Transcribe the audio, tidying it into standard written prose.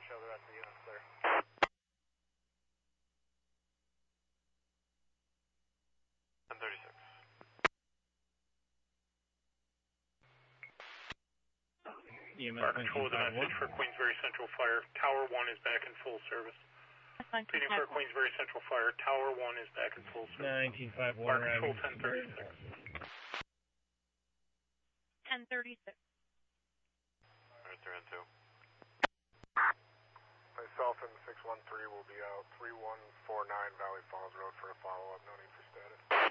show the rest of the units clear. 1036. Fire Control with a message for Queensbury Central Fire. Tower 1 is back in full service. Pleading for Queensbury Central Fire. Tower 1 is back in full service. 1951. Fire Control 1036. 1036. Alright, 3 and 2. Myself and 613 will be out 3149 Valley Falls Road for a follow-up. No need for status.